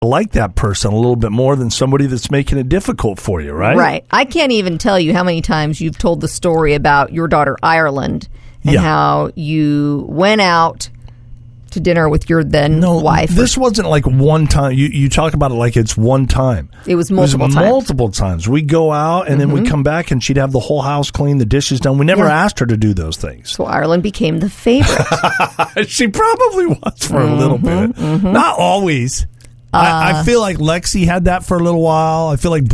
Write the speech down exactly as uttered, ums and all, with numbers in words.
like that person a little bit more than somebody that's making it difficult for you, right? Right. I can't even tell you how many times you've told the story about your daughter Ireland and Yeah. how you went out to dinner with your then No, wife. this wasn't like one time. You you talk about it like it's one time. It was multiple it was times. multiple times. We go out and then we come back and she'd have the whole house clean, the dishes done. We never Yeah. asked her to do those things. So Ireland became the favorite. She probably was for a little bit. Not always. I, I feel like Lexi had that for a little while. I feel like